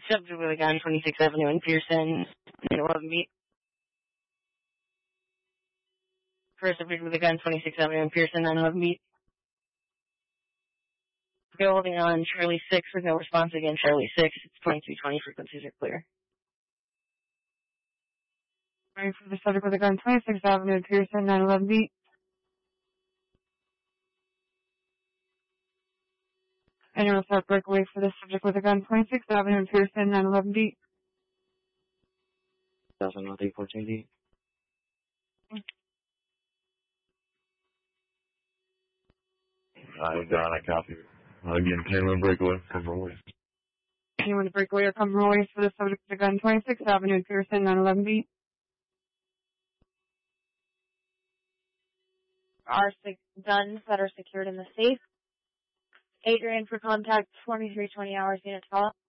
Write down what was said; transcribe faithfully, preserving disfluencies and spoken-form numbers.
Subject with a gun, twenty-sixth Avenue in Pearson, nine eleven beat. First subject with a gun, twenty-sixth Avenue in Pearson, nine eleven beat. Go holding on Charlie six with no response again, Charlie six. It's twenty-two twenty, frequencies are clear. Ready for the subject with a gun, twenty-sixth Avenue in Pearson, nine eleven beat. And you'll start breakaway for the subject with a gun, twenty-sixth Avenue in Pearson, nine eleven beat. one thousand one eight fourteen D. I got I copy. Again, Taylor breakaway from Roy. Anyone to breakaway or come away for the subject with a gun, twenty-sixth Avenue in Pearson, nine eleven beat. Are six guns that are secured in the safe. Adrian for contact, twenty-three twenty hours, unit follow.